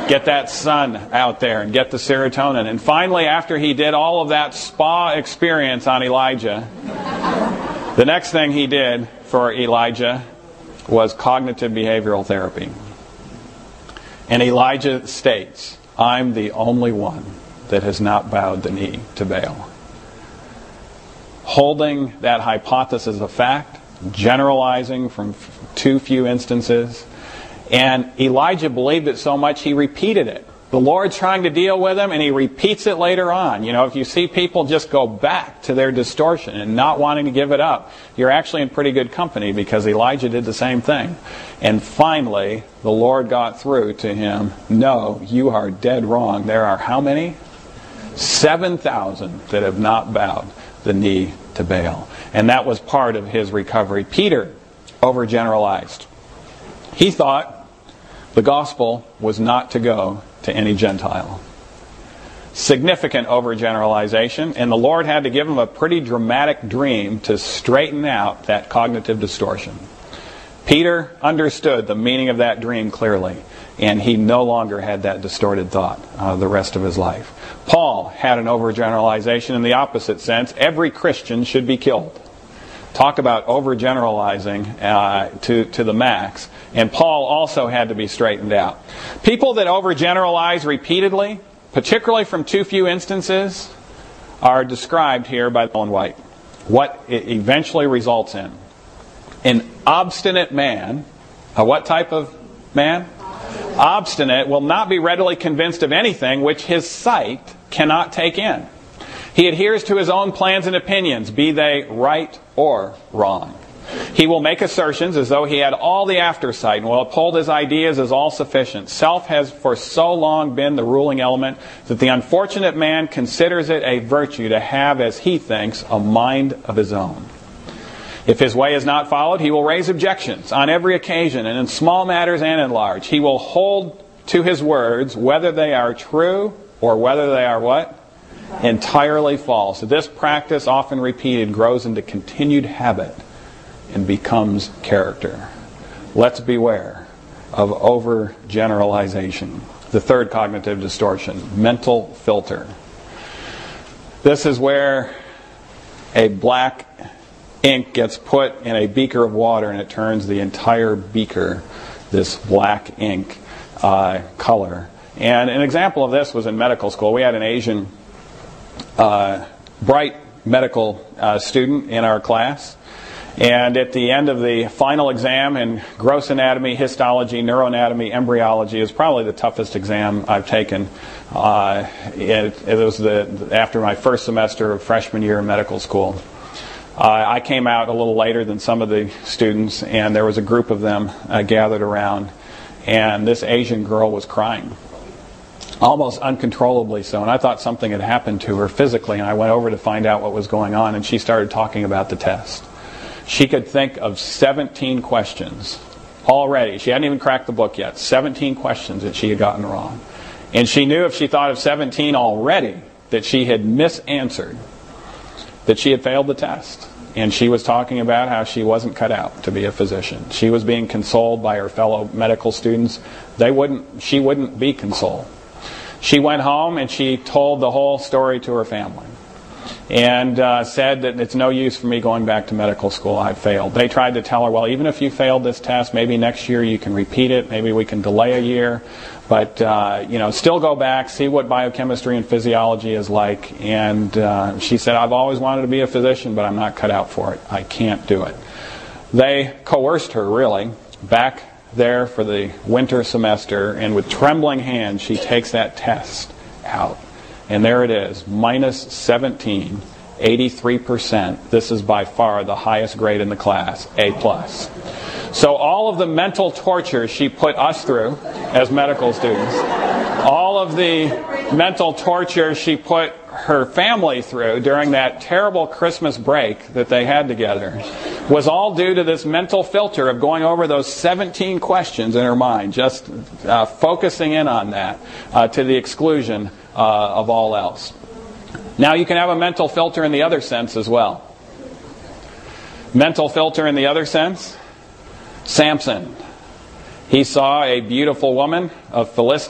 get that sun out there and get the serotonin. And finally, after he did all of that spa experience on Elijah, the next thing he did for Elijah was cognitive behavioral therapy. And Elijah states, I'm the only one that has not bowed the knee to Baal. Holding that hypothesis of fact, generalizing from too few instances. And Elijah believed it so much he repeated it. The Lord's trying to deal with him and he repeats it later on. You know, if you see people just go back to their distortion and not wanting to give it up, you're actually in pretty good company, because Elijah did the same thing. And finally, the Lord got through to him, no, you are dead wrong. There are how many? 7,000 that have not bowed the knee to Baal. And that was part of his recovery. Peter overgeneralized. He thought the gospel was not to go to any Gentile. Significant overgeneralization, and the Lord had to give him a pretty dramatic dream to straighten out that cognitive distortion. Peter understood the meaning of that dream clearly, and he no longer had that distorted thought the rest of his life. Paul had an overgeneralization in the opposite sense. Every Christian should be killed. Talk about overgeneralizing to the max. And Paul also had to be straightened out. People that overgeneralize repeatedly, particularly from too few instances, are described here by Ellen White. What it eventually results in. An obstinate man, what type of man? Obstinate, will not be readily convinced of anything which his sight cannot take in. He adheres to his own plans and opinions, be they right or wrong. He will make assertions as though he had all the aftersight and will uphold his ideas as all sufficient. Self has for so long been the ruling element that the unfortunate man considers it a virtue to have, as he thinks, a mind of his own. If his way is not followed, he will raise objections on every occasion, and in small matters and in large. He will hold to his words, whether they are true or whether they are what? Entirely false. This practice, often repeated, grows into continued habit and becomes character. Let's beware of overgeneralization. The third cognitive distortion, mental filter. This is where a black ink gets put in a beaker of water and it turns the entire beaker this black ink color. And an example of this was in medical school. We had an Asian bright medical student in our class. And at the end of the final exam in gross anatomy, histology, neuroanatomy, embryology, is probably the toughest exam I've taken. It was after my first semester of freshman year in medical school. I came out a little later than some of the students, and there was a group of them gathered around, and this Asian girl was crying, almost uncontrollably so. And I thought something had happened to her physically, and I went over to find out what was going on, and she started talking about the test. She could think of 17 questions already. She hadn't even cracked the book yet. 17 questions that she had gotten wrong. And she knew if she thought of 17 already that she had misanswered, that she had failed the test. And she was talking about how she wasn't cut out to be a physician. She was being consoled by her fellow medical students. She wouldn't be consoled. She went home and she told the whole story to her family. And said that it's no use for me going back to medical school. I failed. They tried to tell her, well, even if you failed this test, maybe next year you can repeat it. Maybe we can delay a year. But, still go back, see what biochemistry and physiology is like. And she said, I've always wanted to be a physician, but I'm not cut out for it. I can't do it. They coerced her, really, back there for the winter semester. And with trembling hands, she takes that test out. And there it is, minus 17, 83%. This is by far the highest grade in the class, A+. So all of the mental torture she put us through as medical students, all of the mental torture she put her family through during that terrible Christmas break that they had together, was all due to this mental filter of going over those 17 questions in her mind, just focusing in on that to the exclusion of all else. Now you can have a mental filter in the other sense as well. Mental filter in the other sense, Samson. He saw a beautiful woman of Philistia.